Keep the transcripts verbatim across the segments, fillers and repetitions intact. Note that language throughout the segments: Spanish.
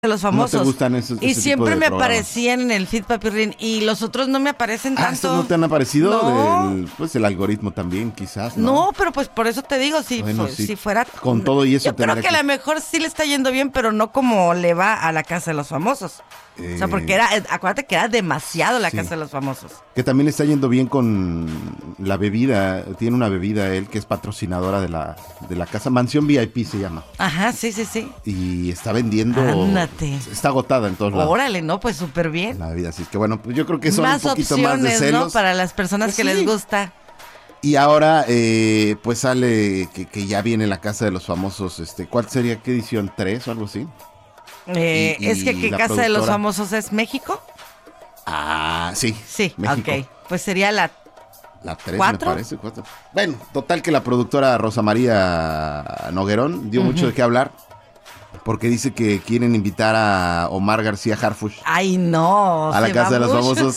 de los Famosos. No te gustan esos, y ese siempre tipo de me programas. aparecían en el feed Papirrín y los otros no me aparecen Ah, tanto. ¿estos no te han aparecido? No. Del, pues el algoritmo también, quizás, ¿no? No, pero pues por eso te digo, si, Bueno, fu- sí. si fuera... Con todo y eso yo creo tendrá que que- a lo mejor sí le está yendo bien, pero no como le va a la Casa de los Famosos. Eh, O sea, porque era, eh, acuérdate que era demasiado la sí. Casa de los Famosos. Que también le está yendo bien con la bebida. Tiene una bebida él que es patrocinadora de la, de la casa. Mansión V I P se llama. Ajá, sí, sí, sí. Y está vendiendo... Ándate. Está agotada en todos lados. Órale, ¿no? Pues súper bien. La bebida, así es que bueno, pues yo creo que son Más un poquito opciones, más de celos. ¿no? Para las personas Pues que sí. les gusta. Y ahora, eh, pues sale que, que ya viene la Casa de los Famosos. Este, ¿cuál sería? ¿Qué edición? ¿Tres o algo así? Eh, Y- y es que ¿qué la Casa de los productora. Famosos es México? Ah, sí. Sí, México. ok. Pues sería la... La tres, ¿Cuatro? me parece. Cuatro. Bueno, total que la productora Rosa María Noguerón dio mucho de qué hablar. Porque dice que quieren invitar a Omar García Harfuch Ay, no. a la se Casa va de los mucho. Famosos.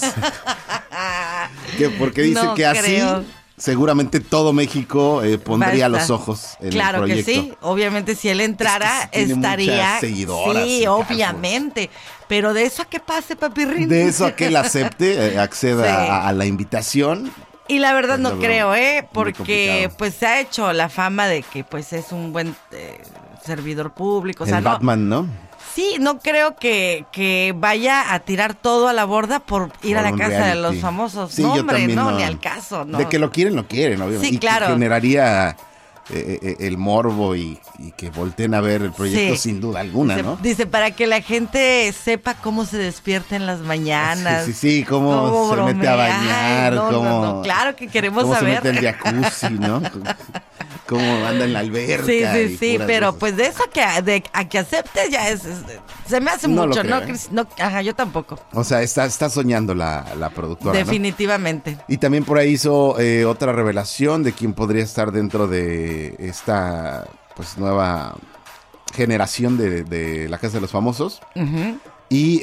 que porque dice No que así creo. seguramente todo México eh, pondría Va a los estar. ojos en Claro el que proyecto. sí, obviamente si él entrara Es que sí tiene estaría, muchas seguidoras, sí, sí, obviamente, pero de eso a que pase, Papirrín. De eso a que él acepte, eh, acceda Sí. a, a la invitación. Y la verdad Es no lo creo, ¿eh? muy Porque complicado. pues se ha hecho la fama de que pues es un buen eh, servidor público, o el sea, no, Batman, ¿no? sí, no creo que, que vaya a tirar todo a la borda por ir Por a la un Casa de reality. los Famosos. Sí, no, yo hombre, también no, no. ni al caso, no. De que lo quieren, lo quieren, obviamente. Sí, y claro. que generaría eh, eh, el morbo y, y que volteen a ver el proyecto Sí. sin duda alguna, dice, ¿no? dice, para que la gente sepa cómo se despierta en las mañanas. Sí, sí, sí, cómo, se mete a bromea. bañar, Ay, no, cómo... no, no, claro que queremos cómo saber. se mete en jacuzzi, ¿no? Cómo anda en la alberca. Sí, sí, y sí, puras pero cosas. pues de eso que a, de, a que aceptes ya es, es- se me hace No lo mucho, creo, ¿no? ¿eh? Cris? No, ajá, yo tampoco. O sea, está, está soñando la, la productora, ¿no? Definitivamente. Y también por ahí hizo eh, otra revelación de quién podría estar dentro de esta pues nueva generación de, de la Casa de los Famosos. Ujú. Y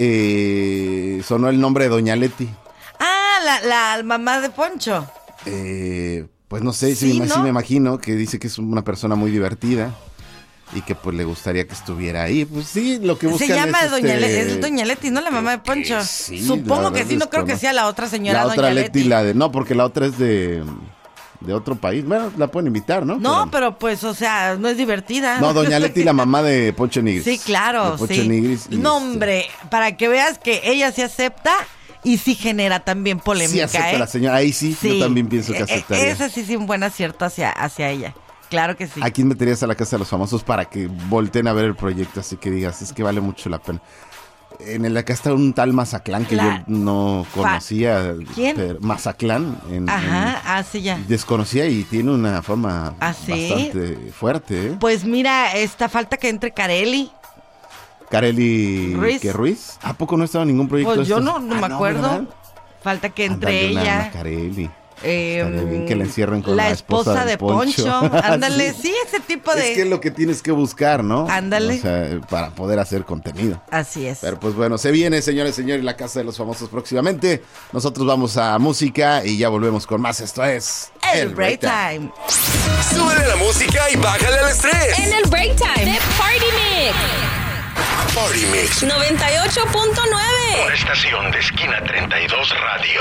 eh, sonó el nombre de Doña Leti. Ah, la, la mamá de Poncho. Eh, pues no sé, Sí, sí, me, ¿no? sí me imagino que dice que es una persona muy divertida y que pues le gustaría que estuviera ahí. Pues sí, lo que buscan Se llama es, Doña este, Leti, es Doña Leti, ¿no? La mamá de creo Poncho. que sí, Supongo la que verdad sí, no creo que desconozco. sea la otra señora La Doña otra Leti, Leti. la de... No, porque la otra es de, de otro país. Bueno, la pueden invitar, ¿no? No, pero pues, o sea, no es divertida. No, Doña Leti, la mamá de Poncho Nigris. Sí, claro, De Poncho sí. Nigris. y No, este, hombre, para que veas que ella se acepta y sí genera también polémica, Sí acepta ¿eh? la señora. Ahí sí, Sí. yo también pienso que E- e- aceptaría. Ese sí es un buen acierto hacia, hacia ella. Claro que sí. ¿A quién meterías a la Casa de los Famosos para que volteen a ver el proyecto? Así que digas, es que vale mucho la pena. En el acá está un tal Mazatlán que La- yo no conocía. ¿Quién? pero- Mazatlán. En, Ajá, ah, sí, ya. en- desconocía y tiene una fama ¿Ah, sí? bastante fuerte. ¿eh? Pues mira, esta falta que entre Carelli. Carely Ruiz. ¿qué, Ruiz. ¿A poco no estaba en ningún proyecto? Pues de yo estos? no, no Ah, me acuerdo. ¿verdad? Falta que entre Ándale, una- ella. una Carely. eh, Estaría bien que la encierren con la la esposa, esposa de del Poncho. Poncho. Ándale, Sí. sí, ese tipo de. Es que es lo que tienes que buscar, ¿no? Ándale. O sea, para poder hacer contenido. Así es. Pero pues bueno, se viene, señores, señores, la Casa de los Famosos próximamente. Nosotros vamos a música y ya volvemos con más. Esto es El Break Time. Súbele la música y bájale al estrés. En el Break Time de Party Mix Party Mix. noventa y ocho punto nueve. Estación de Esquina treinta y dos Radio.